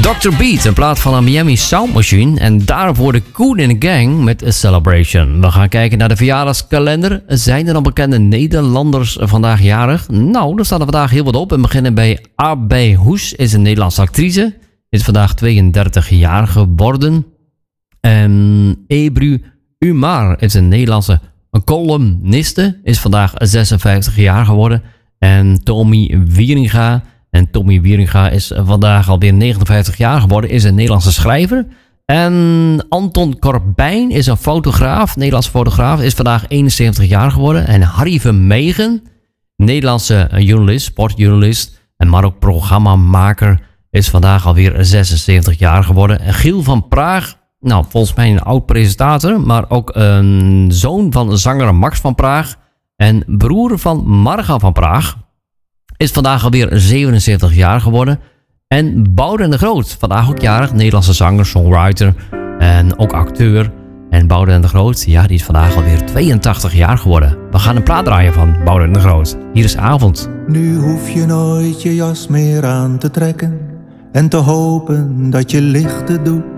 Dr. Beat, een plaat van een Miami Sound Machine. En daarvoor de Koen in the Gang met A Celebration. We gaan kijken naar de verjaardagskalender. Zijn er al bekende Nederlanders vandaag jarig? Nou, er staat er vandaag heel wat op. We beginnen bij A.B. Hoes, is een Nederlandse actrice. Is vandaag 32 jaar geworden. En Ebru Umar is een Nederlandse columniste. Is vandaag 56 jaar geworden. En Tommy Wieringa is vandaag alweer 59 jaar geworden. Is een Nederlandse schrijver. En Anton Corbijn is een fotograaf. Nederlandse fotograaf. Is vandaag 71 jaar geworden. En Harry Vermegen, Nederlandse journalist, sportjournalist. Maar ook programmamaker. Is vandaag alweer 76 jaar geworden. En Giel van Praag. Nou, volgens mij een oud-presentator. Maar ook een zoon van zanger Max van Praag. En broer van Marga van Praag. Is vandaag alweer 77 jaar geworden. En Boudewijn de Groot, vandaag ook jarig. Nederlandse zanger, songwriter en ook acteur. En Boudewijn de Groot, ja, die is vandaag alweer 82 jaar geworden. We gaan een plaat draaien van Boudewijn de Groot. Hier is Avond. Nu hoef je nooit je jas meer aan te trekken. En te hopen dat je lichten doet.